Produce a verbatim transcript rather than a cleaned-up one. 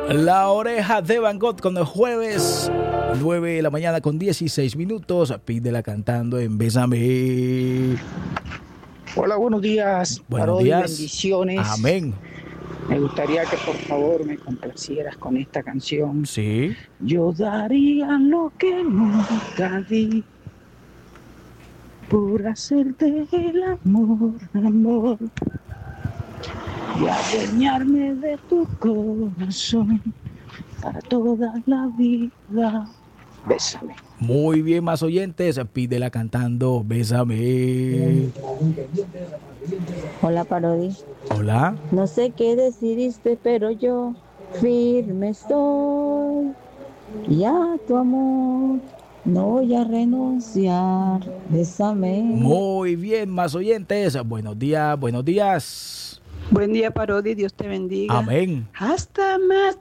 La Oreja de Van Gogh con el jueves nueve de la mañana con dieciséis minutos. Pídela cantando en Bésame. Hola, buenos días. Buenos Parodi, días. bendiciones. Amén. Me gustaría que por favor me complacieras con esta canción. Sí. Yo daría lo que nunca di por hacerte el amor, amor, y adueñarme de tu corazón para toda la vida. Bésame. Muy bien, más oyentes. Pídela cantando Bésame. Hola, Parodi. Hola. No sé qué decidiste, pero yo firme estoy. Y a tu amor no voy a renunciar. Bésame. Muy bien, más oyentes. Buenos días, buenos días. Buen día, Parodi. Dios te bendiga. Amén. Hasta más